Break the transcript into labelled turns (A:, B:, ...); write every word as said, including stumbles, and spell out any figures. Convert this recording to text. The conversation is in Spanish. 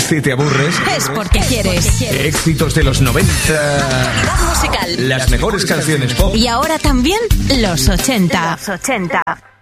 A: Si te aburres,
B: es porque quieres.
A: Éxitos de los noventa.
B: Musical.
A: Las mejores canciones pop.
B: Y ahora también los ochenta. Los ochenta.